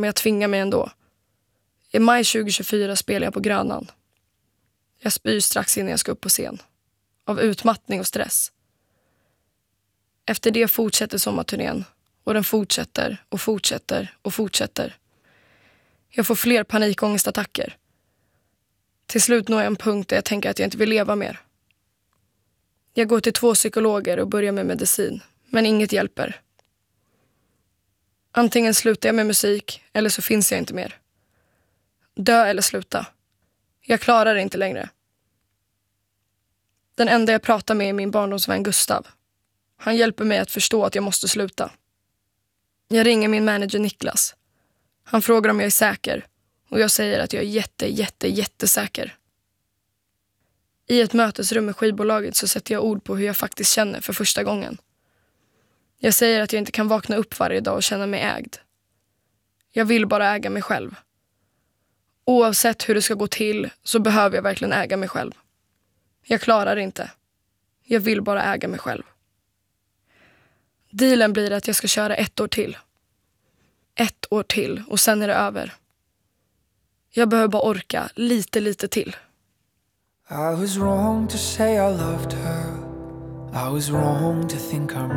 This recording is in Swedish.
men jag tvingar mig ändå. I maj 2024 spelar jag på Grönan. Jag spyr strax innan jag ska upp på scen. Av utmattning och stress. Efter det fortsätter sommarturnén. Och den fortsätter och fortsätter och fortsätter. Jag får fler panikångestattacker. Till slut når jag en punkt där jag tänker att jag inte vill leva mer. Jag går till 2 psykologer och börjar med medicin. Men inget hjälper. Antingen slutar jag med musik eller så finns jag inte mer. Dö eller sluta. Jag klarar det inte längre. Den enda jag pratar med är min barndomsvän Gustav. Han hjälper mig att förstå att jag måste sluta. Jag ringer min manager Niklas. Han frågar om jag är säker. Och jag säger att jag är jättesäker. I ett mötesrum med skivbolaget så sätter jag ord på hur jag faktiskt känner för första gången. Jag säger att jag inte kan vakna upp varje dag och känna mig ägd. Jag vill bara äga mig själv. Oavsett hur det ska gå till så behöver jag verkligen äga mig själv. Jag klarar det inte. Jag vill bara äga mig själv. Dealen blir att jag ska köra 1 år till. 1 år till och sen är det över. Jag behöver bara orka lite till. I was wrong to say I loved her. I was wrong to think I